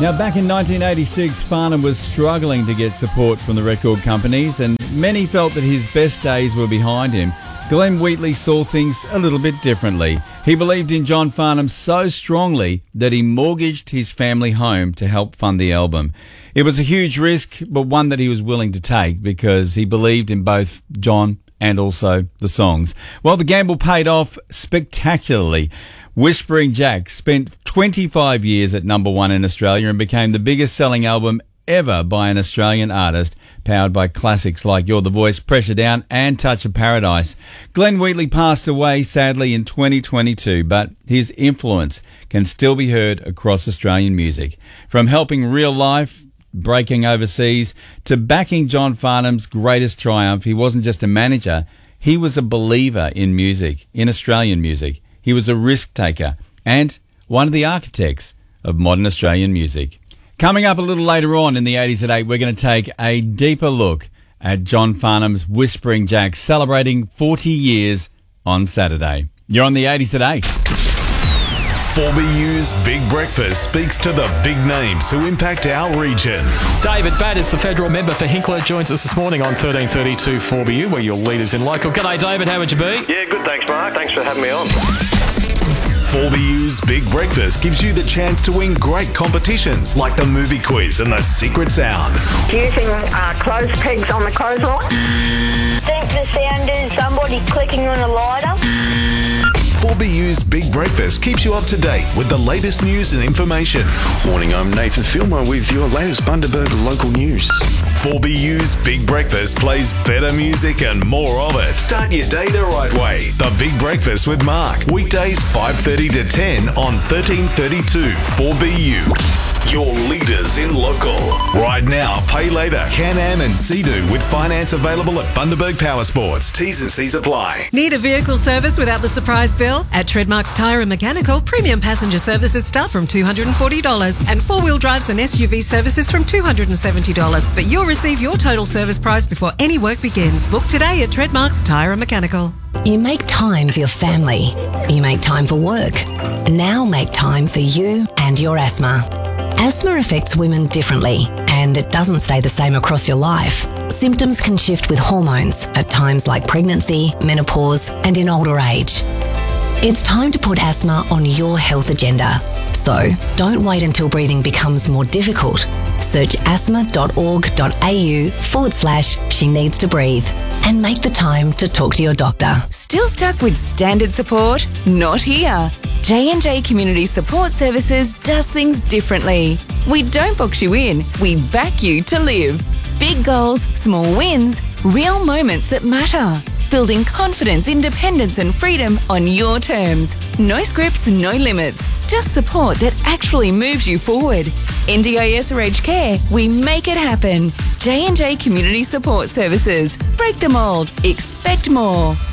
Now, back in 1986, Farnham was struggling to get support from the record companies, and many felt that his best days were behind him. Glenn Wheatley saw things a little bit differently. He believed in John Farnham so strongly that he mortgaged his family home to help fund the album. It was a huge risk, but one that he was willing to take because he believed in both John and also the songs. Well, the gamble paid off spectacularly. Whispering Jack spent 25 years at number one in Australia and became the biggest selling album ever by an Australian artist, powered by classics like You're the Voice, Pressure Down and Touch of Paradise. Glenn Wheatley passed away sadly in 2022, but his influence can still be heard across Australian music. From helping Real Life, breaking overseas, to backing John Farnham's greatest triumph, he wasn't just a manager, he was a believer in music, in Australian music. He was a risk taker and one of the architects of modern Australian music. Coming up a little later on in the 80s at 8, we're going to take a deeper look at John Farnham's Whispering Jack, celebrating 40 years on Saturday. You're on the 80s at 8. 4BU's Big Breakfast speaks to the big names who impact our region. David Batters, the federal member for Hinkler, joins us this morning on 1332 4BU, where your leaders in local. G'day, David. How would you be? Yeah, good. Thanks, Mark. Thanks for having me on. 4BU's Big Breakfast gives you the chance to win great competitions like the movie quiz and the secret sound. Using clothes pegs on the clothesline. Think the sound is somebody clicking on a lighter. 4BU's Big Breakfast keeps you up to date with the latest news and information. Morning, I'm Nathan Filmer with your latest Bundaberg local news. 4BU's Big Breakfast plays better music and more of it. Start your day the right way. The Big Breakfast with Mark. Weekdays 5:30 to 10 on 1332 4BU. Your leaders in local. Right now, pay later. Can-Am and Sea-Doo with finance available at Bundaberg Power Sports. T's and C's apply. Need a vehicle service without the surprise bill? At Treadmarks Tyre and Mechanical, premium passenger services start from $240 and four-wheel drives and SUV services from $270. But you'll receive your total service price before any work begins. Book today at Treadmarks Tyre and Mechanical. You make time for your family. You make time for work. Now make time for you and your asthma. Asthma affects women differently, and it doesn't stay the same across your life. Symptoms can shift with hormones at times like pregnancy, menopause, and in older age. It's time to put asthma on your health agenda. So, don't wait until breathing becomes more difficult. Search asthma.org.au/she needs to breathe and make the time to talk to your doctor. Still stuck with standard support? Not here. J&J Community Support Services does things differently. We don't box you in, we back you to live. Big goals, small wins, real moments that matter. Building confidence, independence and freedom on your terms. No scripts, no limits. Just support that actually moves you forward. NDIS or aged care, we make it happen. J&J Community Support Services. Break the mould. Expect more.